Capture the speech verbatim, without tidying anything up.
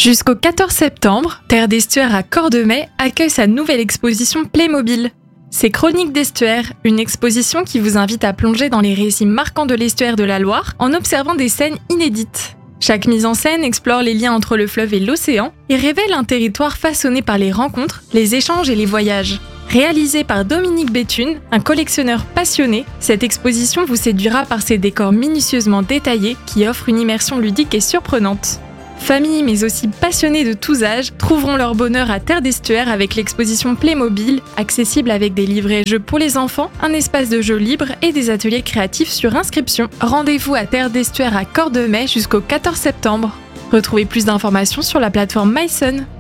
Jusqu'au quatorze septembre, Terre d'Estuaire à Cordemais accueille sa nouvelle exposition Playmobil. C'est Chroniques d'Estuaire, une exposition qui vous invite à plonger dans les récits marquants de l'estuaire de la Loire en observant des scènes inédites. Chaque mise en scène explore les liens entre le fleuve et l'océan et révèle un territoire façonné par les rencontres, les échanges et les voyages. Réalisée par Dominique Béthune, un collectionneur passionné, cette exposition vous séduira par ses décors minutieusement détaillés qui offrent une immersion ludique et surprenante. Familles mais aussi passionnés de tous âges trouveront leur bonheur à Terre d'Estuaire avec l'exposition Playmobil, accessible avec des livrets jeux pour les enfants, un espace de jeux libre et des ateliers créatifs sur inscription. Rendez-vous à Terre d'Estuaire à Cordemais jusqu'au quatorze septembre. Retrouvez plus d'informations sur la plateforme myson.